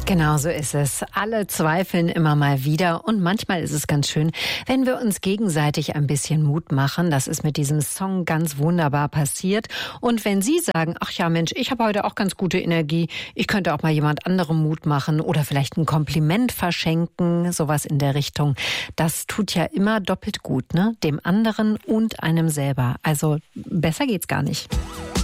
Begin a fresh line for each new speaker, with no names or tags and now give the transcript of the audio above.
Genau so ist es. Alle zweifeln immer mal wieder und manchmal ist es ganz schön, wenn wir uns gegenseitig ein bisschen Mut machen. Das ist mit diesem Song ganz wunderbar passiert. Und wenn Sie sagen, ach ja Mensch, ich habe heute auch ganz gute Energie, ich könnte auch mal jemand anderem Mut machen oder vielleicht ein Kompliment verschenken, sowas in der Richtung. Das tut ja immer doppelt gut, ne? Dem anderen und einem selber. Also besser geht's gar nicht.